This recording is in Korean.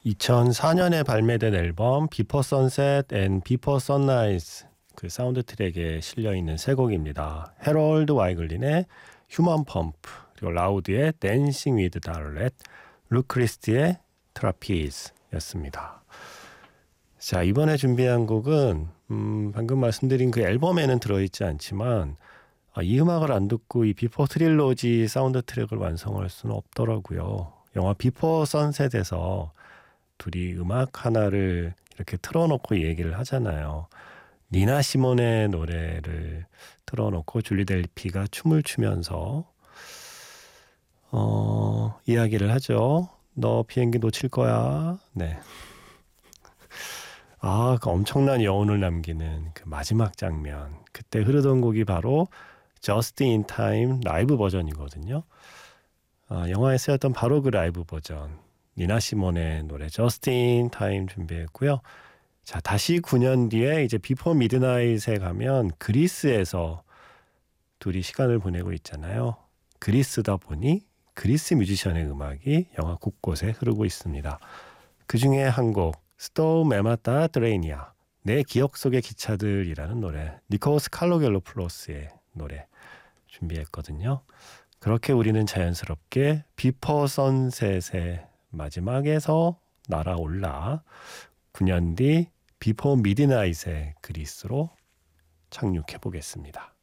2004년에 발매된 앨범 비포 선셋 앤 비포 선라이즈 그 사운드 트랙에 실려있는 세 곡입니다. 해럴드 와이글린의 휴먼 펌프, 그리고 라우드의 댄싱 위드 달렛, 루크리스티의 트라피즈였습니다. 자, 이번에 준비한 곡은 방금 말씀드린 그 앨범에는 들어있지 않지만 이 음악을 안 듣고 이 비포 트릴로지 사운드 트랙을 완성할 수는 없더라고요. 영화 비포 선셋에서 둘이 음악 하나를 이렇게 틀어놓고 얘기를 하잖아요. 니나 시몬의 노래를 틀어놓고 줄리 델피가 춤을 추면서 이야기를 하죠. 너 비행기 놓칠 거야. 네. 그 엄청난 여운을 남기는 그 마지막 장면. 그때 흐르던 곡이 바로 Just in Time 라이브 버전이거든요. 영화에 쓰였던 바로 그 라이브 버전. 니나 시몬의 노래 Just in Time 준비했고요. 자, 다시 9년 뒤에 이제 비포 미드나잇에 가면 그리스에서 둘이 시간을 보내고 있잖아요. 그리스다 보니 그리스 뮤지션의 음악이 영화 곳곳에 흐르고 있습니다. 그 중에 한 곡 스토 메마타 드레이니아, 내 기억 속의 기차들이라는 노래, 니코스 칼로겔로플로스의 노래 준비했거든요. 그렇게 우리는 자연스럽게 비포 선셋의 마지막에서 날아올라 9년 뒤 비포 미드나잇의 그리스로 착륙해 보겠습니다.